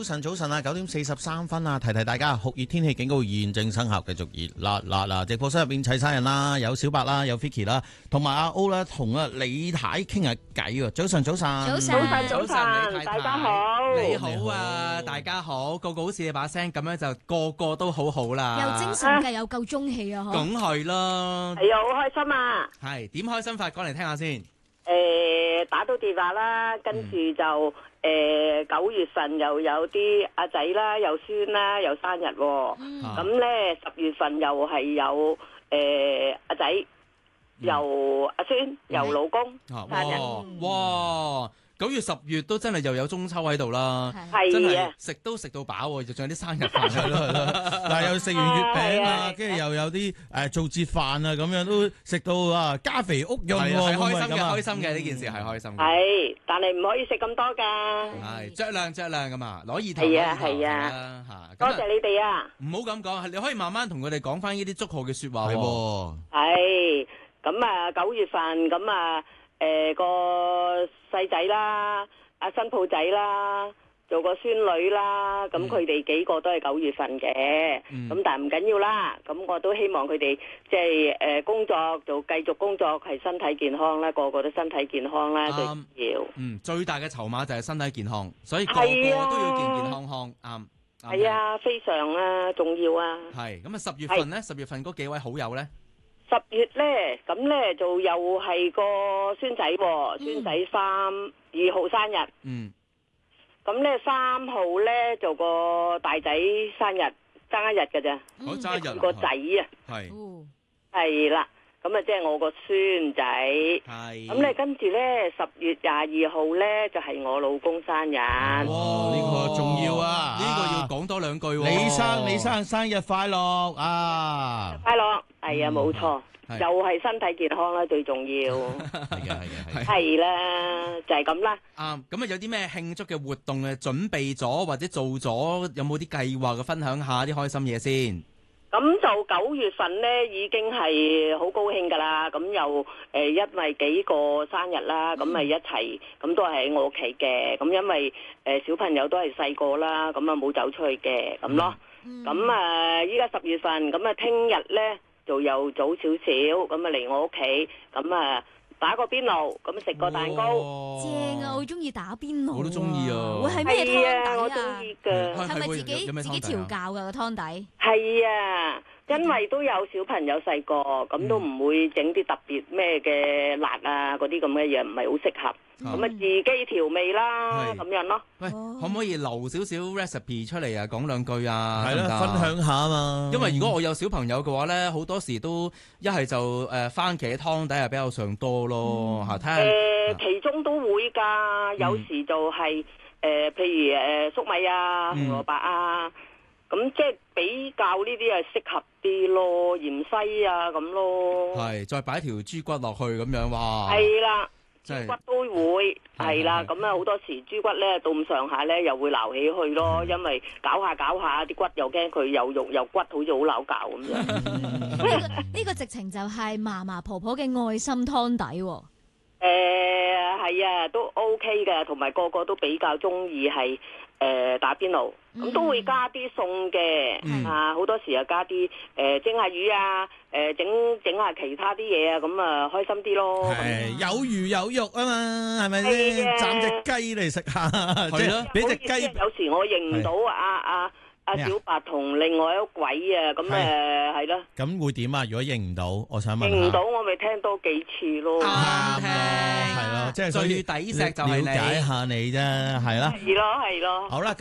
早晨啊，9:43啊，提大家酷熱天氣警告現正生效，繼續熱辣。直播室入邊齊晒人啦，有小白啦，有 Vicky 啦，同埋阿 O 啦，同阿李太傾下偈喎。早晨， 大家好， 你好啊，大家好，個個好似你把聲咁樣，就個個都好好啦， 又精神嘅，又夠中氣啊， 梗係啦， 係啊，好開心啊， 係點開心法？講嚟聽下先。 打到電話啦，跟住就9月份又有啲阿仔啦，有孫啦，又生日喎。咁咧10月份又係有阿仔，又阿孫，又老公生日。 哇！9月10月都真係又有中秋喺度啦，真係食都食到飽喎，仲有啲生日飯係咯， 嗱又食完月餅啊，跟住又有啲做節飯啊，咁樣都食到啊家肥屋潤喎， 係開心嘅呢件事係開心嘅。 係，但係唔可以食咁多㗎。 係酌量咁啊，攞意頭。 係啊，多謝你哋啊！ 唔好咁講，你可以慢慢同佢哋講翻呢啲祝賀嘅説話喎。 係，咁啊9月份咁啊。個細仔啦，阿新抱仔啦，做個孫女啦，咁佢哋幾個都係9月份嘅，咁但係唔緊要啦，咁我都希望佢哋即係工作就繼續工作，係身體健康啦，個個都身體健康啦，最重要。 最大嘅籌碼就係身體健康，所以個個都要健健康康，啱。 係啊，非常啊，重要啊。係， 咁啊10月份咧，10月份嗰幾位好友咧。 10月咧，咁咧就又係個孫仔喎，孫仔2號生日。咁咧3號咧就個大仔生日，爭一日㗎咋。 爭一日。 個仔啊。係啦，咁啊即係我個孫仔。係。咁咧跟住咧10月22號咧就係我老公生日。 哇！呢個重要啊， 呢個要講多兩句喎。 李生生日快樂啊！ 快樂。係啊，冇錯，又係身體健康啦，最重要。係啦，就係咁啦。 啱，咁啊有啲咩慶祝嘅活動嘅準備咗或者做咗，有冇啲計劃嘅分享下啲開心嘢先？ 咁就9月份呢已經係好高興噶啦，咁又因為幾個生日啦，咁咪一齊，咁都係喺我屋企嘅，咁因為小朋友都係細個啦，咁啊冇走出去嘅咁咯。咁啊依家10月份，咁啊聽日呢。就又早少少，咁啊嚟我屋企，咁啊打個邊爐，咁食個蛋糕。 正啊，我中意打邊爐。 我都中意啊。 會係咩湯底啊？ 我中意㗎。 係咪自己調教㗎個湯底？ 係啊，因為都有小朋友細個，咁都唔會整啲特別咩嘅辣啊嗰啲咁嘅嘢，唔係好適合。咁啊自己調味啦，咁樣咯。 喂，可唔可以留少少 recipe 出嚟啊？講兩句啊？ 係啦，分享下啊嘛。 因為如果我有小朋友嘅話咧，好多時都一係就番茄湯底係比較上多咯嚇。睇下其中都會㗎，有時就係譬如粟米啊、紅蘿蔔啊，咁即係比較呢啲係適合啲咯，芫茜啊咁咯。 係，再擺條豬骨落去咁樣，哇！ 係啦。豬骨都會係啦，咁啊好多時豬骨咧到咁上下咧又會撈起去咯，因為搞下啲骨又驚佢又肉又骨，好似好撈教咁樣。 呢個直情就係嫲嫲婆婆嘅愛心湯底喎。 係啊，都 OK 嘅，同埋個個都比較中意係打邊爐，咁都會加啲餸嘅，好多時又加啲蒸下魚啊，整下其他啲嘢啊，咁啊開心啲咯。 有魚有肉啊嘛，係咪先？斬隻雞嚟食下，即係俾隻雞。 有時我認唔到阿小白同另外一個鬼啊，咁係咯。 咁會點啊？如果認唔到，我想問下。 認唔到，我咪聽多幾次咯。 啱咯，係咯，即係最抵錫就係你， 了解下你啫，係啦。 係咯。 好啦。